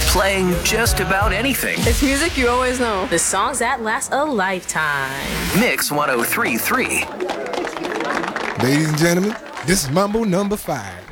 playing just about anything. It's music you always know. The songs that last a lifetime. Mix 103.3. Ladies and gentlemen, this is Mambo number 5.